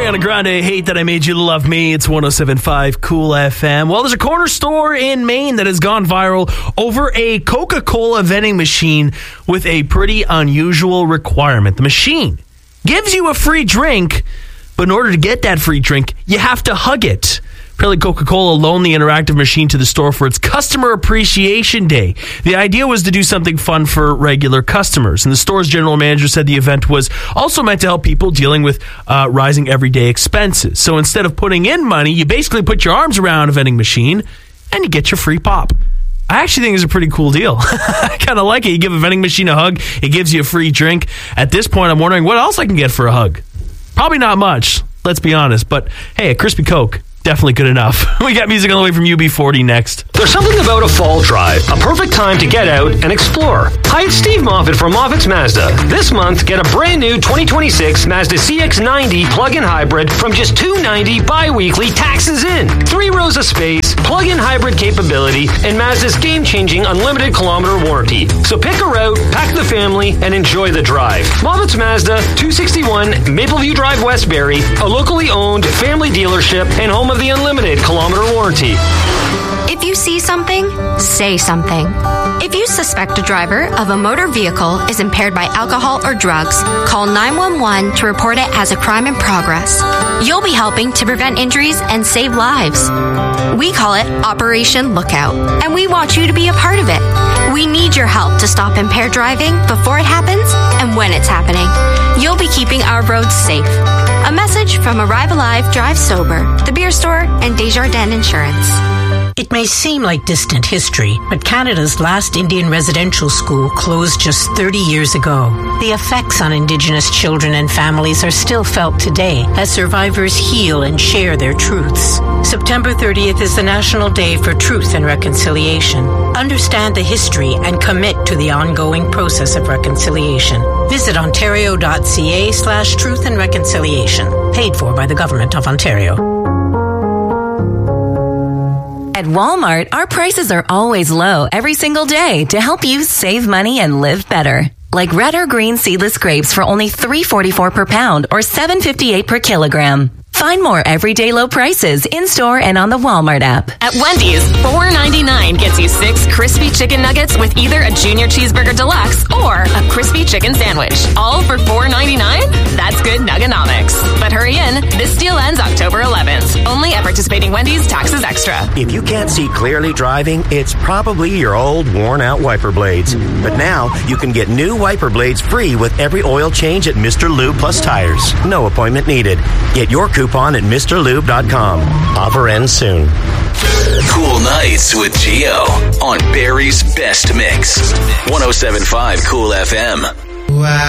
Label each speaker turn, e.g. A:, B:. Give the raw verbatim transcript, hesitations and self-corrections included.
A: Ariana Grande, Hate That I Made You Love Me. It's one oh seven point five Cool F M. Well, there's a corner store in Maine that has gone viral over a Coca-Cola vending machine with a pretty unusual requirement. The machine gives you a free drink, but in order to get that free drink, you have to hug it. Apparently, Coca-Cola loaned the interactive machine to the store for its Customer Appreciation Day. The idea was to do something fun for regular customers. And the store's general manager said the event was also meant to help people dealing with uh, rising everyday expenses. So instead of putting in money, you basically put your arms around a vending machine and you get your free pop. I actually think it's a pretty cool deal. I kind of like it. You give a vending machine a hug, it gives you a free drink. At this point, I'm wondering what else I can get for a hug. Probably not much, let's be honest. But hey, a crispy Coke, definitely good enough. We got music on the way from U B forty next.
B: There's something about a fall drive, a perfect time to get out and explore. Hi, it's Steve Moffitt from Moffitt's Mazda. This month, get a brand new twenty twenty-six Mazda C X ninety plug-in hybrid from just two hundred ninety dollars bi-weekly, taxes in. Three rows of space, plug-in hybrid capability, and Mazda's game-changing unlimited kilometer warranty. So pick a route, pack the family, and enjoy the drive. Moffitt's Mazda, two sixty-one Mapleview Drive, Westbury, a locally owned family dealership and home of the unlimited kilometer warranty.
C: If you see something, say something. If you suspect a driver of a motor vehicle is impaired by alcohol or drugs, call nine one one to report it as a crime in progress. You'll be helping to prevent injuries and save lives. We call it Operation Lookout, and we want you to be a part of it. We need your help to stop impaired driving before it happens and when it's happening. You'll be keeping our roads safe. A message from Arrive Alive, Drive Sober, The Beer Store, and Desjardins Insurance.
D: It may seem like distant history, but Canada's last Indian residential school closed just thirty years ago. The effects on Indigenous children and families are still felt today as survivors heal and share their truths. September thirtieth is the National Day for Truth and Reconciliation. Understand the history and commit to the ongoing process of reconciliation. Visit ontario.ca slash truth and reconciliation. Paid for by the Government of Ontario.
E: At Walmart, our prices are always low every single day to help you save money and live better. Like red or green seedless grapes for only three forty-four per pound or seven fifty-eight per kilogram. Find more everyday low prices in-store and on the Walmart app.
F: At Wendy's, four ninety-nine gets you six crispy chicken nuggets with either a Junior Cheeseburger Deluxe or a crispy chicken sandwich. All for four ninety-nine? That's good Nugganomics. But hurry in, this deal ends October eleventh. Only at participating Wendy's, taxes extra.
G: If you can't see clearly driving, it's probably your old worn-out wiper blades. But now, you can get new wiper blades free with every oil change at Mister Lube Plus Tires. No appointment needed. Get your coupon at Mr Lube dot com. Offer ends soon.
H: Cool Nights with Gio on Barrie's Best Mix. one oh seven point five Cool F M.
I: Wow.